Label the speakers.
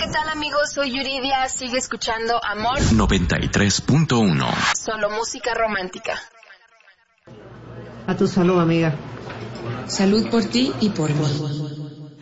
Speaker 1: tal, amigos? Soy Yuridia. Sigue escuchando Amor
Speaker 2: 93.1.
Speaker 1: Solo música romántica.
Speaker 3: A tu salud, amiga.
Speaker 4: Salud por ti y por mí.